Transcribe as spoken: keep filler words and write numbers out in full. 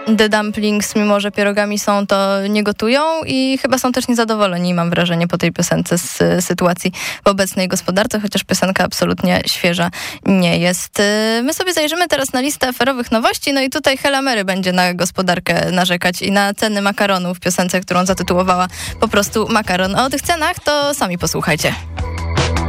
The Dumplings, mimo że pierogami są, to nie gotują i chyba są też niezadowoleni, mam wrażenie, po tej piosence z y, sytuacji w obecnej gospodarce, chociaż piosenka absolutnie świeża nie jest. Y, my sobie zajrzymy teraz na listę aferowych nowości, no i tutaj Hela Mary będzie na gospodarkę narzekać i na ceny makaronu w piosence, którą zatytułowała po prostu Makaron. A o tych cenach to sami posłuchajcie.